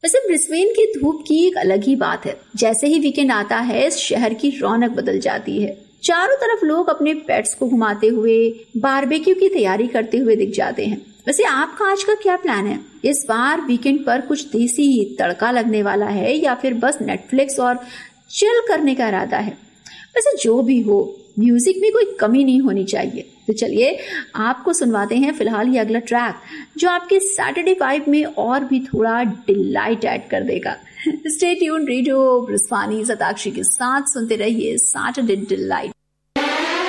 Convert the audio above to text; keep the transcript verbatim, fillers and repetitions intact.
वैसे ब्रिस्बेन की धूप की एक अलग ही बात है। जैसे ही वीकेंड आता है, इस शहर की रौनक बदल जाती है। चारों तरफ लोग अपने पेट्स को घुमाते हुए बारबेक्यू की तैयारी करते हुए दिख जाते हैं। वैसे आपका आज का क्या प्लान है? इस बार वीकेंड पर कुछ देसी तड़का लगने वाला है या फिर बस नेटफ्लिक्स और चिल करने का इरादा है? वैसे जो भी हो, म्यूजिक में कोई कमी नहीं होनी चाहिए। तो चलिए आपको सुनवाते हैं फिलहाल ये अगला ट्रैक, जो आपके सैटरडे वाइब में और भी थोड़ा डिलाइट ऐड कर देगा। स्टे ट्यून्ड, रेडियो ब्रिस्वानी शताक्षी के साथ सुनते रहिए सैटरडे डिलाइट।